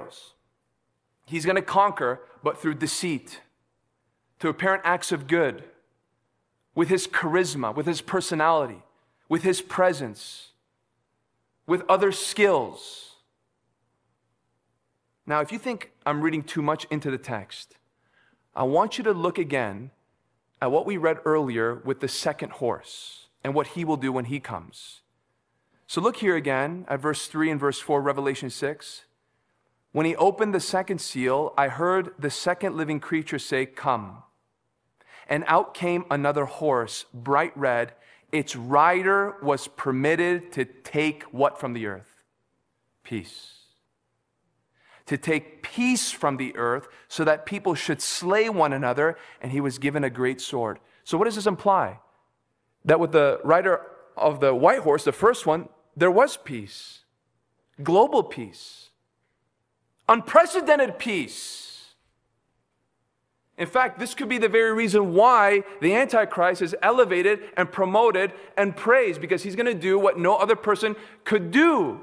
victorious. He's going to conquer, but through deceit, through apparent acts of good, with his charisma, with his personality, with his presence, with other skills. Now, if you think I'm reading too much into the text, I want you to look again at what we read earlier with the second horse and what he will do when he comes. So look here again at verse 3 and verse 4, Revelation 6. When he opened the second seal, I heard the second living creature say, "Come." And out came another horse, bright red. Its rider was permitted to take what from the earth? Peace. To take peace from the earth so that people should slay one another, and he was given a great sword. So what does this imply? That with the rider of the white horse, the first one, there was peace. Global peace. Unprecedented peace. In fact, this could be the very reason why the Antichrist is elevated and promoted and praised, because he's going to do what no other person could do.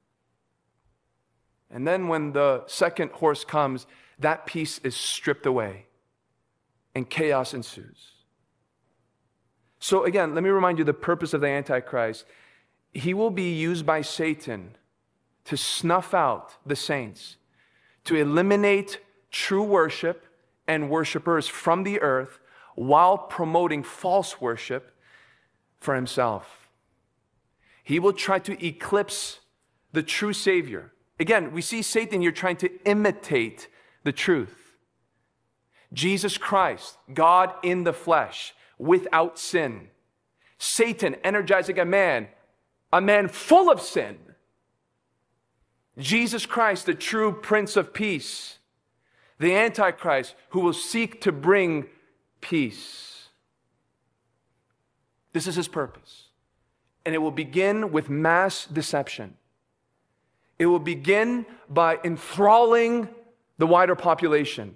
And then when the second horse comes, that peace is stripped away and chaos ensues. So again, let me remind you the purpose of the Antichrist. He will be used by Satan to snuff out the saints, to eliminate true worship and worshipers from the earth while promoting false worship for himself. He will try to eclipse the true Savior. Again, we see Satan here trying to imitate the truth. Jesus Christ, God in the flesh, without sin. Satan energizing a man full of sin. Jesus Christ, the true Prince of Peace. The Antichrist who will seek to bring peace. This is his purpose. And it will begin with mass deception. It will begin by enthralling the wider population.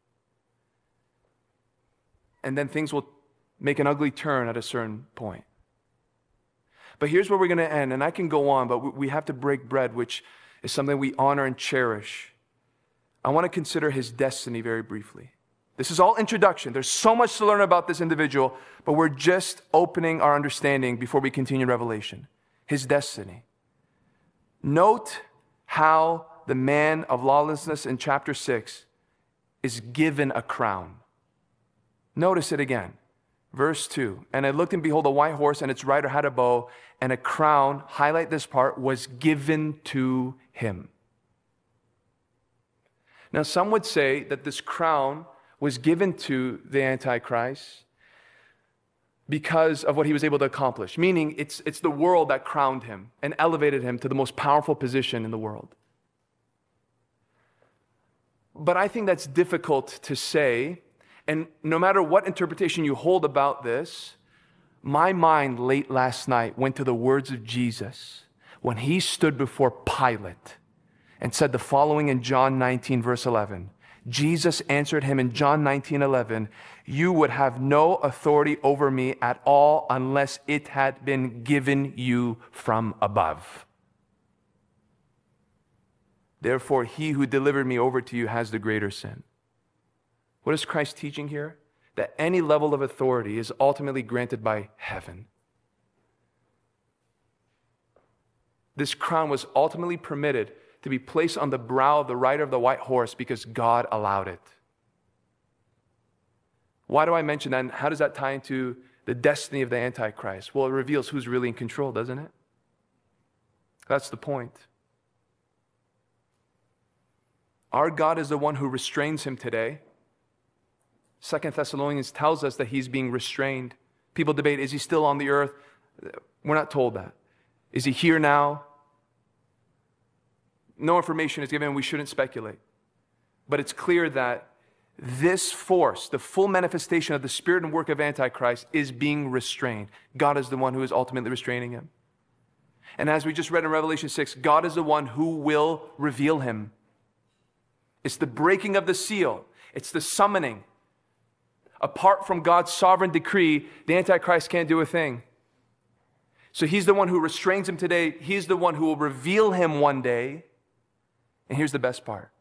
And then things will make an ugly turn at a certain point. But here's where we're going to end. And I can go on, but we have to break bread, which is something we honor and cherish. I want to consider his destiny very briefly. This is all introduction. There's so much to learn about this individual, but we're just opening our understanding before we continue Revelation. His destiny. Note how the man of lawlessness in chapter 6 is given a crown. Notice it again. Verse 2. And I looked, and behold, a white horse, and its rider had a bow, and a crown, highlight this part, was given to him. Now, some would say that this crown was given to the Antichrist because of what he was able to accomplish, meaning it's the world that crowned him and elevated him to the most powerful position in the world. But I think that's difficult to say, and no matter what interpretation you hold about this, my mind late last night went to the words of Jesus when he stood before Pilate and said the following in John 19, verse 11. Jesus answered him in John 19:11, "You would have no authority over me at all unless it had been given you from above. Therefore, he who delivered me over to you has the greater sin." What is Christ teaching here? That any level of authority is ultimately granted by heaven. This crown was ultimately permitted to be placed on the brow of the rider of the white horse because God allowed it. Why do I mention that, and how does that tie into the destiny of the Antichrist? Well, it reveals who's really in control, doesn't it? That's the point. Our God is the one who restrains him today. 2 Thessalonians tells us that he's being restrained. People debate, is he still on the earth? We're not told that. Is he here now? No information is given, we shouldn't speculate. But it's clear that this force, the full manifestation of the spirit and work of Antichrist, is being restrained. God is the one who is ultimately restraining him. And as we just read in Revelation 6, God is the one who will reveal him. It's the breaking of the seal. It's the summoning. Apart from God's sovereign decree, the Antichrist can't do a thing. So he's the one who restrains him today. He's the one who will reveal him one day. And here's the best part.